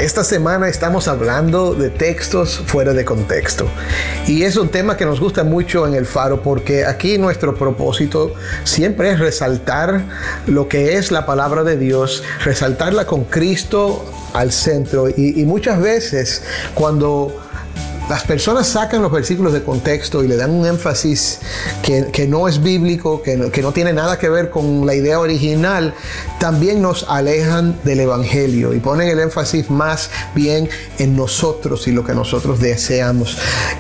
Esta semana estamos hablando de textos fuera de contexto. Y es un tema que nos gusta mucho en El Faro porque aquí nuestro propósito siempre es resaltar lo que es la palabra de Dios, resaltarla con Cristo al centro. Y muchas veces cuando las personas sacan los versículos de contexto y le dan un énfasis que no es bíblico, que no tiene nada que ver con la idea original, también nos alejan del Evangelio y ponen el énfasis más bien en nosotros y lo que nosotros deseamos.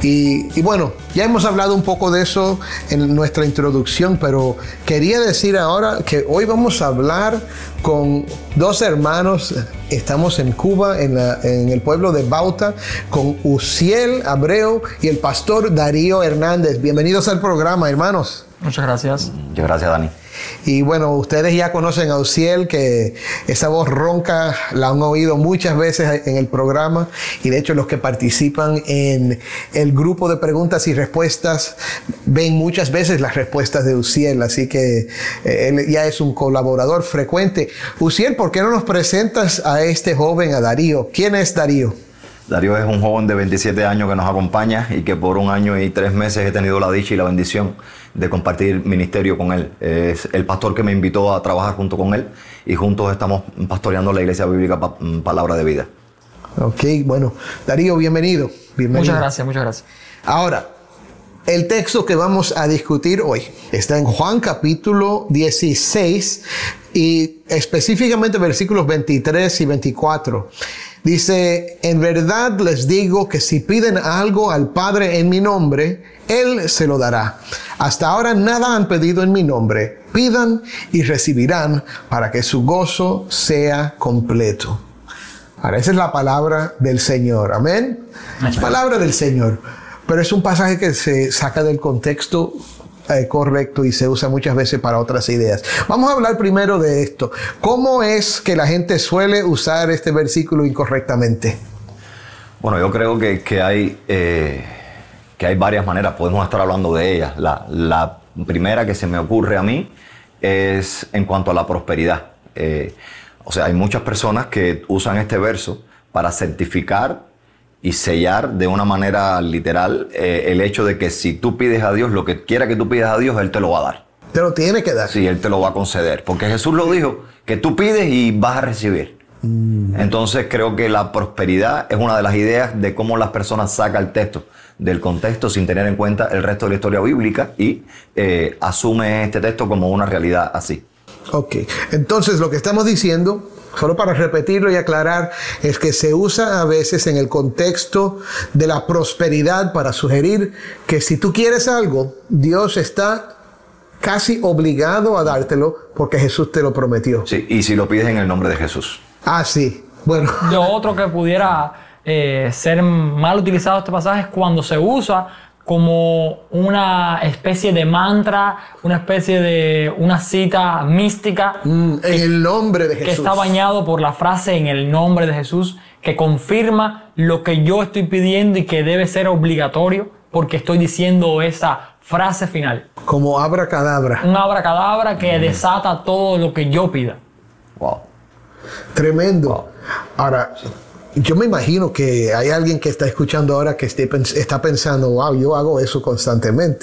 Y bueno, ya hemos hablado un poco de eso en nuestra introducción, pero quería decir ahora que hoy vamos a hablar con dos hermanos. Estamos en Cuba, en el pueblo de Bauta, con Uziel Abreu y el pastor Darío Hernández. Bienvenidos al programa, hermanos. Muchas gracias. Muchas gracias, Dani. Y bueno, ustedes ya conocen a Uziel, que esa voz ronca la han oído muchas veces en el programa, y de hecho los que participan en el grupo de preguntas y respuestas ven muchas veces las respuestas de Uziel, así que él ya es un colaborador frecuente. Uziel, ¿por qué no nos presentas a este joven, a Darío? ¿Quién es Darío? Darío es un joven de 27 años que nos acompaña y que por 1 año y 3 meses he tenido la dicha y la bendición de compartir ministerio con él. Es el pastor que me invitó a trabajar junto con él y juntos estamos pastoreando la Iglesia Bíblica Palabra de Vida. Ok, bueno, Darío, bienvenido. Muchas gracias, muchas gracias. Ahora, el texto que vamos a discutir hoy está en Juan capítulo 16 y específicamente versículos 23 y 24. Dice, en verdad les digo que si piden algo al Padre en mi nombre, Él se lo dará. Hasta ahora nada han pedido en mi nombre. Pidan y recibirán para que su gozo sea completo. Ahora, esa es la palabra del Señor. Amén. Es palabra del Señor. Pero es un pasaje que se saca del contexto correcto y se usa muchas veces para otras ideas. Vamos a hablar primero de esto. ¿Cómo es que la gente suele usar este versículo incorrectamente? Bueno, yo creo que hay varias maneras. Podemos estar hablando de ellas. La primera que se me ocurre a mí es en cuanto a la prosperidad. O sea, hay muchas personas que usan este verso para certificar y sellar de una manera literal el hecho de que si tú pides a Dios lo que quiera que tú pidas a Dios, Él te lo va a dar. Te lo tiene que dar. Sí, Él te lo va a conceder. Porque Jesús lo dijo, que tú pides y vas a recibir. Entonces creo que la prosperidad es una de las ideas de cómo las personas sacan el texto del contexto sin tener en cuenta el resto de la historia bíblica y asume este texto como una realidad así. Ok, entonces lo que estamos diciendo, solo para repetirlo y aclarar, es que se usa a veces en el contexto de la prosperidad para sugerir que si tú quieres algo, Dios está casi obligado a dártelo porque Jesús te lo prometió. Sí, y si lo pides en el nombre de Jesús. Ah, sí. Bueno. Lo otro que pudiera ser mal utilizado este pasaje es cuando se usa como una especie de mantra, una especie de una cita mística. En el nombre de Jesús. Que está bañado por la frase en el nombre de Jesús, que confirma lo que yo estoy pidiendo y que debe ser obligatorio porque estoy diciendo esa frase final. Como abracadabra. Un abracadabra que desata todo lo que yo pida. Wow. Tremendo. Wow. Ahora, yo me imagino que hay alguien que está escuchando ahora que está pensando, wow, yo hago eso constantemente.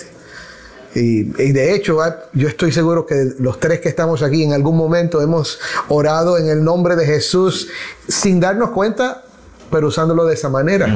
Y de hecho, yo estoy seguro que los tres que estamos aquí en algún momento hemos orado en el nombre de Jesús sin darnos cuenta, pero usándolo de esa manera.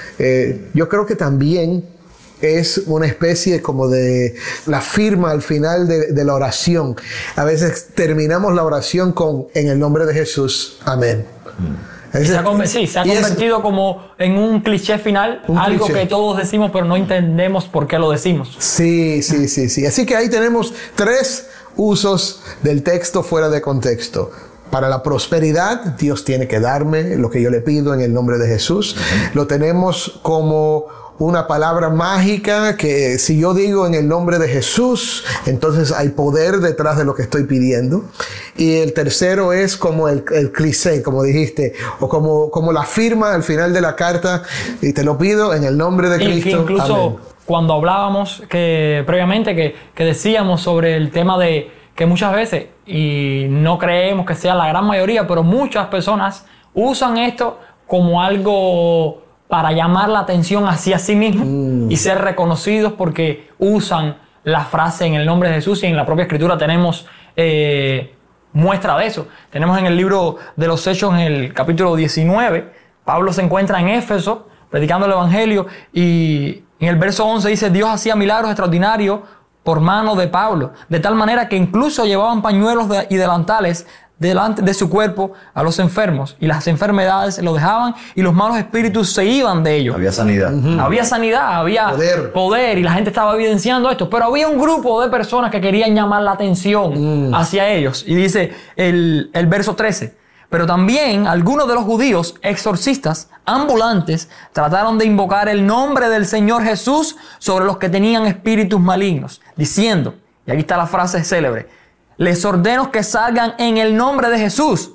Yo creo que también es una especie como de la firma al final de la oración. A veces terminamos la oración con en el nombre de Jesús. Amén. Se ha convertido como en un cliché final, algo cliché que todos decimos pero no entendemos por qué lo decimos. Sí. Así que ahí tenemos 3 usos del texto fuera de contexto. Para la prosperidad, Dios tiene que darme lo que yo le pido en el nombre de Jesús. Lo tenemos como una palabra mágica que si yo digo en el nombre de Jesús, entonces hay poder detrás de lo que estoy pidiendo. Y el tercero es como el cliché, como dijiste, o como la firma al final de la carta, y te lo pido en el nombre de Cristo. Que incluso amén. Cuando hablábamos previamente que decíamos sobre el tema de que muchas veces, y no creemos que sea la gran mayoría, pero muchas personas usan esto como algo para llamar la atención hacia sí mismo y ser reconocidos porque usan la frase en el nombre de Jesús, y en la propia Escritura tenemos muestra de eso. Tenemos en el libro de los Hechos, en el capítulo 19, Pablo se encuentra en Éfeso predicando el Evangelio, y en el verso 11 dice: Dios hacía milagros extraordinarios por mano de Pablo, de tal manera que incluso llevaban pañuelos y delantales delante de su cuerpo a los enfermos, y las enfermedades lo dejaban y los malos espíritus se iban de ellos. Había sanidad. Había sanidad, había poder, y la gente estaba evidenciando esto, pero había un grupo de personas que querían llamar la atención hacia ellos. Y dice el verso 13: pero también algunos de los judíos exorcistas ambulantes trataron de invocar el nombre del Señor Jesús sobre los que tenían espíritus malignos, diciendo, y aquí está la frase célebre: les ordeno que salgan en el nombre de Jesús.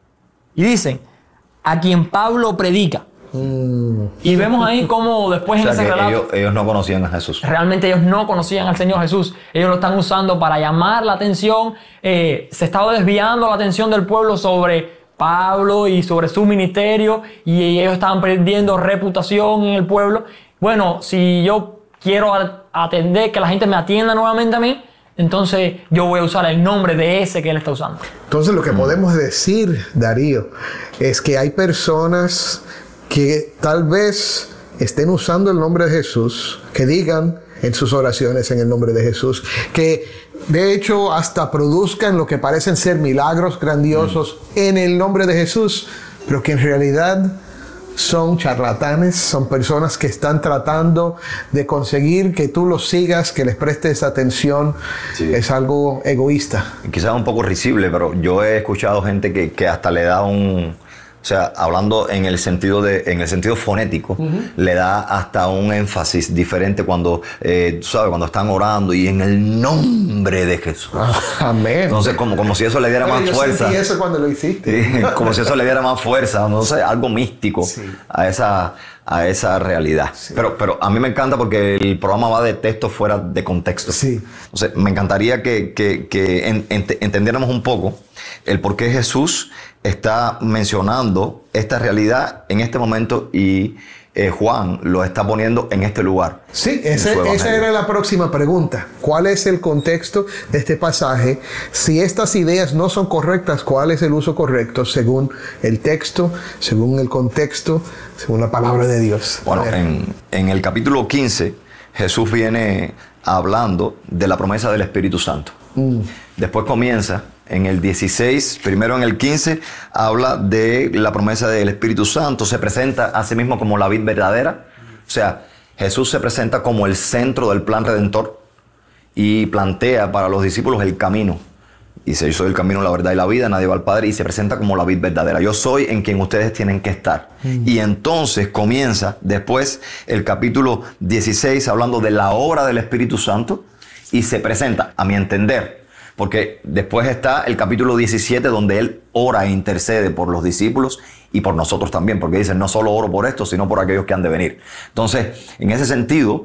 Y dicen: a quien Pablo predica. Y vemos ahí cómo después en ese relato... Ellos no conocían a Jesús. Realmente ellos no conocían al Señor Jesús. Ellos lo están usando para llamar la atención. Se estaba desviando la atención del pueblo sobre Pablo y sobre su ministerio. Y ellos estaban perdiendo reputación en el pueblo. Bueno, si yo quiero atender, que la gente me atienda nuevamente a mí, entonces yo voy a usar el nombre de ese que él está usando. Entonces lo que podemos decir, Darío, es que hay personas que tal vez estén usando el nombre de Jesús, que digan en sus oraciones en el nombre de Jesús, que de hecho hasta produzcan lo que parecen ser milagros grandiosos en el nombre de Jesús, pero que en realidad son charlatanes, son personas que están tratando de conseguir que tú los sigas, que les prestes atención. Sí. Es algo egoísta. Quizás un poco risible, pero yo he escuchado gente que hasta le da o sea, hablando en el sentido fonético, le da hasta un énfasis diferente cuando, ¿sabes? Cuando están orando y en el nombre de Jesús. Amén. Entonces, como si eso le diera más fuerza. Yo sentí eso cuando lo hiciste. Sí, como si eso le diera más fuerza, no sé, algo místico a esa realidad. Sí. Pero a mí me encanta porque el programa va de texto fuera de contexto. Sí. Entonces, me encantaría que entendiéramos un poco el por qué Jesús está mencionando esta realidad en este momento y Juan lo está poniendo en este lugar. Sí, esa era la próxima pregunta. ¿Cuál es el contexto de este pasaje? Si estas ideas no son correctas, ¿cuál es el uso correcto según el texto, según el contexto, según la palabra de Dios? Bueno, en el capítulo 15, Jesús viene hablando de la promesa del Espíritu Santo. Después comienza en el 16, primero en el 15, habla de la promesa del Espíritu Santo. Se presenta a sí mismo como la vid verdadera. O sea, Jesús se presenta como el centro del plan redentor y plantea para los discípulos el camino. Dice: yo soy el camino, la verdad y la vida, nadie va al Padre, y se presenta como la vid verdadera. Yo soy en quien ustedes tienen que estar. Y entonces comienza después el capítulo 16 hablando de la obra del Espíritu Santo y se presenta, a mi entender, porque después está el capítulo 17 donde él ora e intercede por los discípulos y por nosotros también, porque dice: no solo oro por esto, sino por aquellos que han de venir. Entonces, en ese sentido,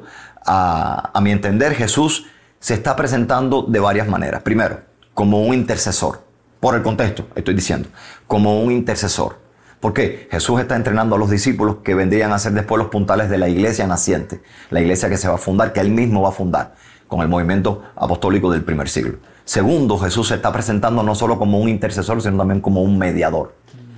a mi entender, Jesús se está presentando de varias maneras. Primero, como un intercesor. Por el contexto, estoy diciendo, como un intercesor. ¿Por qué? Jesús está entrenando a los discípulos que vendrían a ser después los puntales de la iglesia naciente, la iglesia que se va a fundar, que él mismo va a fundar con el movimiento apostólico del primer siglo. Segundo, Jesús se está presentando no solo como un intercesor, sino también como un mediador.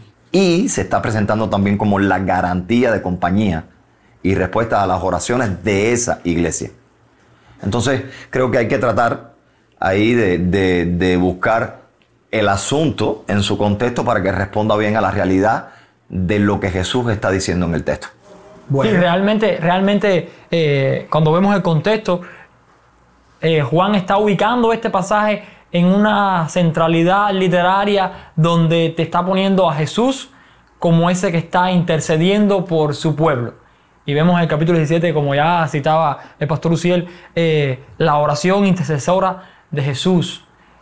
Y se está presentando también como la garantía de compañía y respuesta a las oraciones de esa iglesia. Entonces, creo que hay que tratar ahí de buscar el asunto en su contexto para que responda bien a la realidad de lo que Jesús está diciendo en el texto. Bueno. Sí, realmente cuando vemos el contexto, Juan está ubicando este pasaje en una centralidad literaria donde te está poniendo a Jesús como ese que está intercediendo por su pueblo. Y vemos en el capítulo 17, como ya citaba el pastor Uziel, la oración intercesora de Jesús.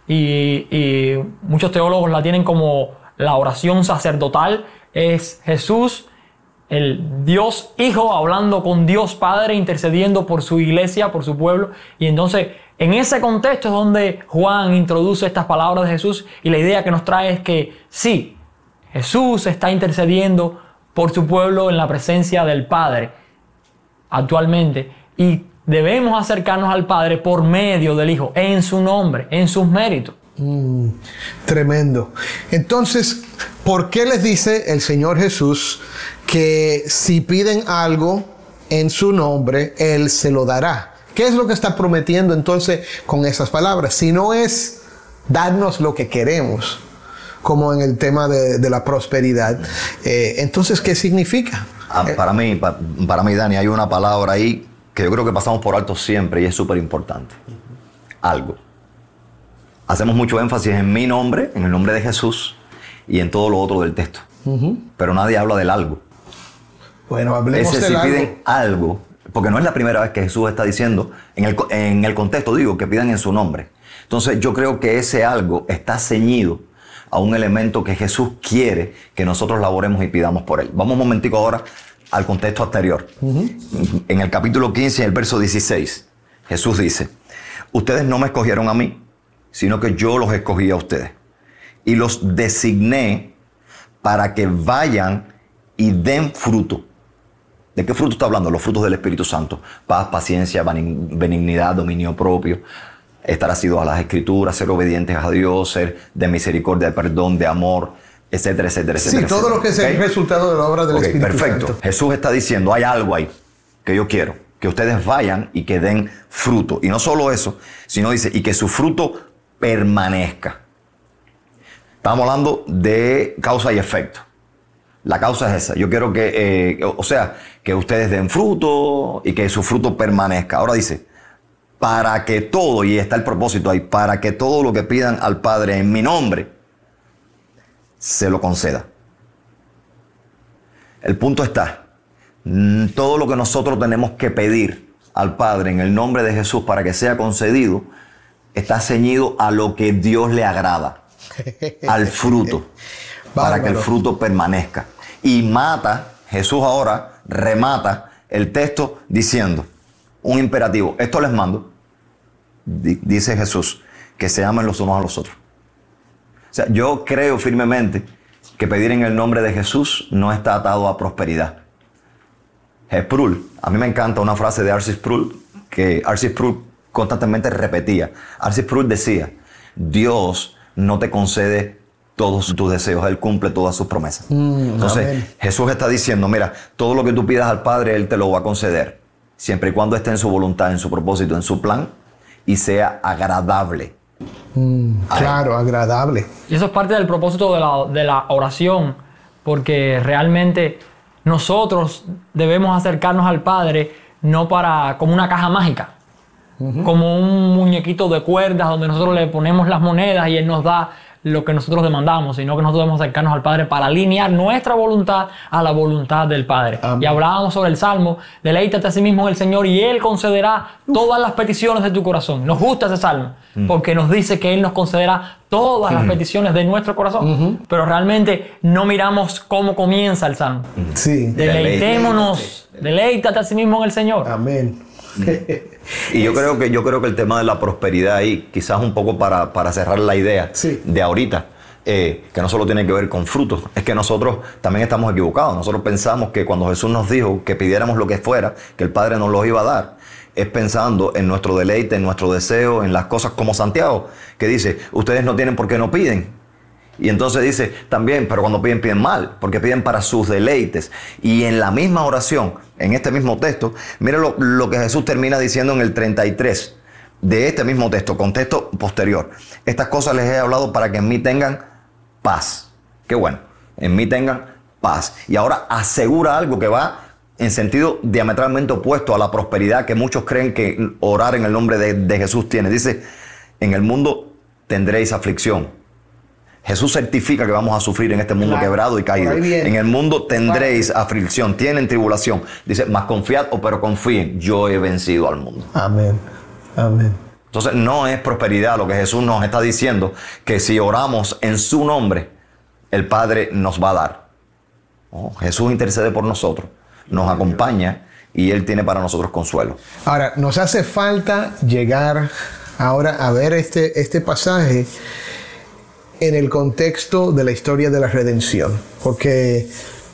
Y muchos teólogos la tienen como la oración sacerdotal. Es Jesús, el Dios Hijo, hablando con Dios Padre, intercediendo por su iglesia, por su pueblo. Y entonces, en ese contexto es donde Juan introduce estas palabras de Jesús. Y la idea que nos trae es que sí, Jesús está intercediendo por su pueblo en la presencia del Padre actualmente. Y debemos acercarnos al Padre por medio del Hijo, en su nombre, en sus méritos. Tremendo. Entonces, ¿por qué les dice el Señor Jesús que si piden algo en su nombre, Él se lo dará? ¿Qué es lo que está prometiendo entonces con esas palabras? Si no es darnos lo que queremos, como en el tema de la prosperidad, entonces, ¿qué significa? Para mí, Dani, hay una palabra ahí que yo creo que pasamos por alto siempre y es súper importante. Algo. Hacemos mucho énfasis en mi nombre, en el nombre de Jesús y en todo lo otro del texto. Pero nadie habla del algo. Bueno, hablemos del si algo. piden algo, porque no es la primera vez que Jesús está diciendo, en el contexto digo, que pidan en su nombre. Entonces yo creo que ese algo está ceñido a un elemento que Jesús quiere que nosotros laboremos y pidamos por él. Vamos un momentico ahora al contexto anterior. En el capítulo 15, en el verso 16, Jesús dice, ustedes no me escogieron a mí, sino que yo los escogí a ustedes. Y los designé para que vayan y den fruto. ¿De qué fruto está hablando? Los frutos del Espíritu Santo. Paz, paciencia, benignidad, dominio propio. Estar asiduos a las Escrituras, ser obedientes a Dios, ser de misericordia, de perdón, de amor, etcétera, etcétera, etcétera. Sí, todo lo que es el resultado de la obra del Espíritu perfecto. Santo. Jesús está diciendo, hay algo ahí que yo quiero. Que ustedes vayan y que den fruto. Y no solo eso, sino dice, y que su fruto permanezca. Estamos hablando de causa y efecto. La causa es esa. Yo quiero que, que ustedes den fruto y que su fruto permanezca. Ahora dice, para que todo, y está el propósito ahí, para que todo lo que pidan al Padre en mi nombre, se lo conceda. El punto está, todo lo que nosotros tenemos que pedir al Padre en el nombre de Jesús para que sea concedido, está ceñido a lo que Dios le agrada, al fruto, para que el fruto permanezca. Y Jesús ahora remata el texto diciendo, un imperativo, esto les mando, dice Jesús, que se amen los unos a los otros. O sea, yo creo firmemente que pedir en el nombre de Jesús no está atado a prosperidad. Sproul, a mí me encanta una frase de R.C. Sproul, que R.C. Sproul constantemente repetía. R.C. Sproul decía, Dios no te concede todos tus deseos, Él cumple todas sus promesas. Entonces, amén. Jesús está diciendo, mira, todo lo que tú pidas al Padre, Él te lo va a conceder, siempre y cuando esté en su voluntad, en su propósito, en su plan, y sea agradable. Claro, agradable. Y eso es parte del propósito de la oración, porque realmente nosotros debemos acercarnos al Padre no como una caja mágica, como un muñequito de cuerdas donde nosotros le ponemos las monedas y Él nos da lo que nosotros demandamos, sino que nosotros debemos acercarnos al Padre para alinear nuestra voluntad a la voluntad del Padre. Amén. Y hablábamos sobre el Salmo, deleítate a sí mismo en el Señor y Él concederá todas las peticiones de tu corazón. Nos gusta ese Salmo, porque nos dice que Él nos concederá todas las peticiones de nuestro corazón. Pero realmente no miramos cómo comienza el Salmo. Sí. Deleitémonos, deleítate a sí mismo en el Señor. Amén. Y yo creo que el tema de la prosperidad ahí, quizás un poco para cerrar la idea de ahorita, que no solo tiene que ver con frutos, es que nosotros también estamos equivocados. Nosotros pensamos que cuando Jesús nos dijo que pidiéramos lo que fuera, que el Padre nos lo iba a dar, es pensando en nuestro deleite, en nuestro deseo, en las cosas como Santiago, que dice, ustedes no tienen porque no piden. Y entonces dice también, pero cuando piden, piden mal, porque piden para sus deleites. Y en la misma oración, en este mismo texto, mire lo que Jesús termina diciendo en el 33 de este mismo texto, contexto posterior. Estas cosas les he hablado para que en mí tengan paz. Qué bueno, en mí tengan paz. Y ahora asegura algo que va en sentido diametralmente opuesto a la prosperidad que muchos creen que orar en el nombre de Jesús tiene. Dice, en el mundo tendréis aflicción. Jesús certifica que vamos a sufrir en este mundo quebrado y caído. En el mundo tendréis aflicción, tienen tribulación. Dice, mas confiad, pero confíen, yo he vencido al mundo. Amén. Amén. Entonces no es prosperidad lo que Jesús nos está diciendo, que si oramos en su nombre, el Padre nos va a dar. Oh, Jesús intercede por nosotros, nos acompaña y Él tiene para nosotros consuelo. Ahora, nos hace falta llegar ahora a ver este pasaje en el contexto de la historia de la redención, porque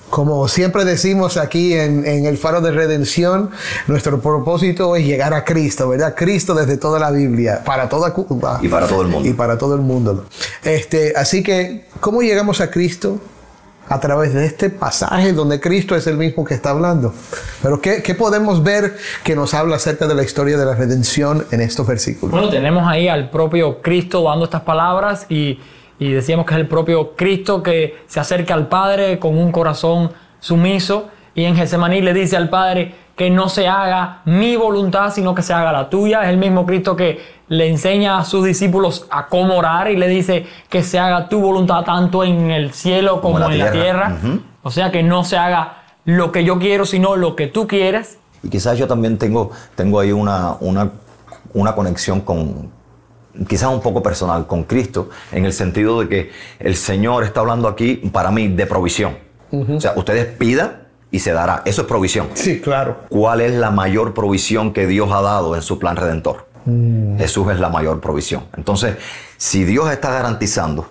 Como siempre decimos aquí en el Faro de Redención, nuestro propósito es llegar a Cristo, ¿verdad? Cristo desde toda la Biblia, para toda Cuba. Y para todo el mundo. Y para todo el mundo. Así que, ¿cómo llegamos a Cristo? A través de este pasaje donde Cristo es el mismo que está hablando. Pero ¿qué podemos ver que nos habla acerca de la historia de la redención en estos versículos? Bueno, tenemos ahí al propio Cristo dando estas palabras y decíamos que es el propio Cristo que se acerca al Padre con un corazón sumiso y en Getsemaní le dice al Padre que no se haga mi voluntad sino que se haga la tuya. Es el mismo Cristo que le enseña a sus discípulos a cómo orar y le dice que se haga tu voluntad tanto en el cielo como en la tierra. O sea, que no se haga lo que yo quiero sino lo que tú quieres. Y quizás yo también tengo ahí una conexión con, quizás un poco personal, con Cristo, en el sentido de que el Señor está hablando aquí para mí de provisión. O sea, ustedes pidan y se dará. Eso es provisión. Sí, claro. ¿Cuál es la mayor provisión que Dios ha dado en su plan redentor? Jesús es la mayor provisión. Entonces, si Dios está garantizando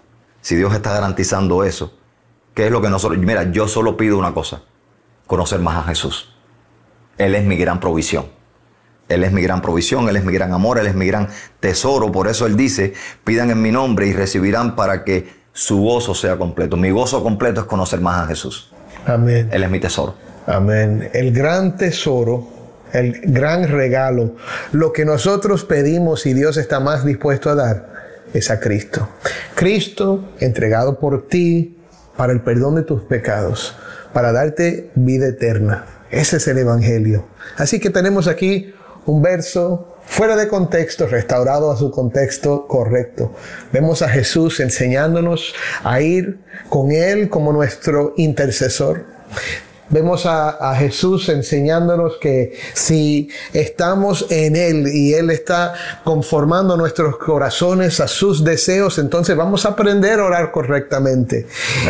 eso, ¿qué es lo que nosotros? Mira, yo solo pido una cosa: conocer más a Jesús. Él es mi gran provisión. Él es mi gran provisión, Él es mi gran amor, Él es mi gran tesoro. Por eso Él dice, pidan en mi nombre y recibirán para que su gozo sea completo. Mi gozo completo es conocer más a Jesús. Amén. Él es mi tesoro. Amén. El gran tesoro, el gran regalo, lo que nosotros pedimos y Dios está más dispuesto a dar, es a Cristo. Cristo entregado por ti para el perdón de tus pecados, para darte vida eterna. Ese es el Evangelio. Así que tenemos aquí un verso fuera de contexto, restaurado a su contexto correcto. Vemos a Jesús enseñándonos a ir con Él como nuestro intercesor. Vemos a Jesús enseñándonos que si estamos en Él y Él está conformando nuestros corazones a sus deseos, entonces vamos a aprender a orar correctamente.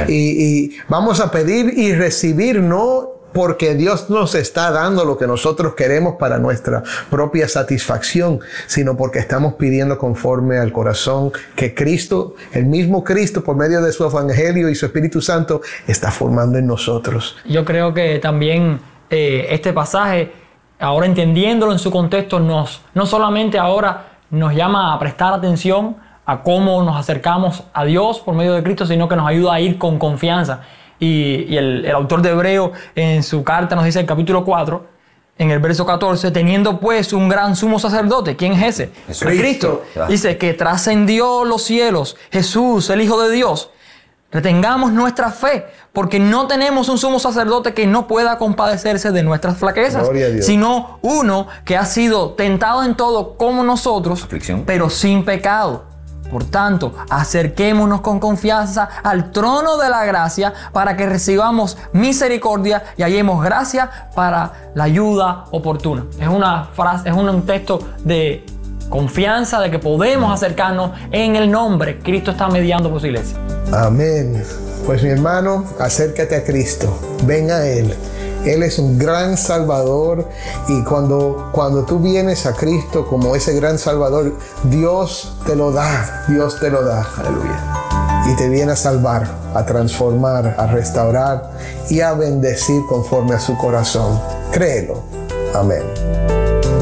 Y vamos a pedir y recibir, no porque Dios nos está dando lo que nosotros queremos para nuestra propia satisfacción, sino porque estamos pidiendo conforme al corazón que Cristo, el mismo Cristo, por medio de su Evangelio y su Espíritu Santo, está formando en nosotros. Yo creo que también este pasaje, ahora entendiéndolo en su contexto, no solamente ahora nos llama a prestar atención a cómo nos acercamos a Dios por medio de Cristo, sino que nos ayuda a ir con confianza. Y el autor de Hebreo en su carta nos dice en el capítulo 4, en el verso 14, teniendo pues un gran sumo sacerdote. ¿Quién es ese? Cristo. Dice que trascendió los cielos, Jesús, el Hijo de Dios. Retengamos nuestra fe, porque no tenemos un sumo sacerdote que no pueda compadecerse de nuestras flaquezas, sino uno que ha sido tentado en todo como nosotros, aflicción, pero sin pecado. Por tanto, acerquémonos con confianza al trono de la gracia para que recibamos misericordia y hallemos gracia para la ayuda oportuna. Es una frase, es un texto de confianza de que podemos acercarnos en el nombre. Cristo está mediando por su iglesia. Amén. Pues mi hermano, acércate a Cristo. Ven a Él. Él es un gran Salvador y cuando tú vienes a Cristo como ese gran Salvador, Dios te lo da. Dios te lo da. Aleluya. Y te viene a salvar, a transformar, a restaurar y a bendecir conforme a su corazón. Créelo. Amén.